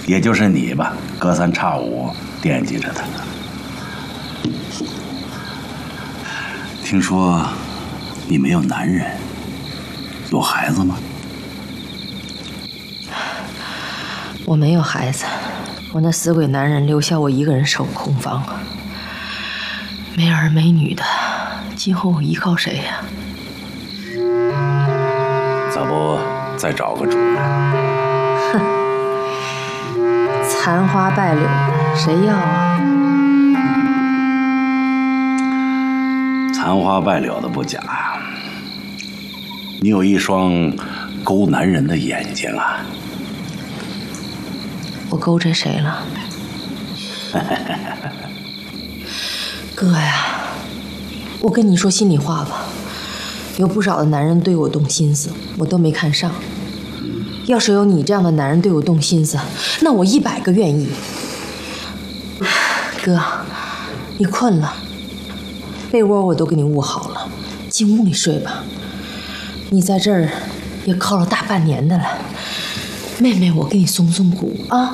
也就是你吧，隔三差五惦记着他。听说你没有男人，有孩子吗？ 我没有孩子，我那死鬼男人留下我一个人守空房，没儿没女的，今后我依靠谁呀？ 咋不再找个主人？ 哼，残花败柳的，谁要啊？ 残花败柳的不假，你有一双勾男人的眼睛啊！ 我勾着谁了？哥呀，我跟你说心里话吧，有不少的男人对我动心思，我都没看上。要是有你这样的男人对我动心思，那我100个愿意。哥，你困了，被窝我都给你捂好了，进屋里睡吧。你在这儿也靠了大半年的了，妹妹我给你松松骨啊。